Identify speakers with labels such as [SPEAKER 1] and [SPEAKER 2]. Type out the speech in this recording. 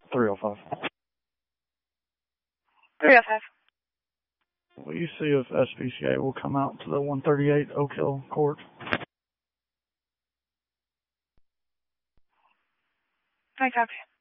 [SPEAKER 1] 305.
[SPEAKER 2] 305.
[SPEAKER 1] Will you see if SPCA will come out to the 138 Oak Hill Court?
[SPEAKER 2] I copy.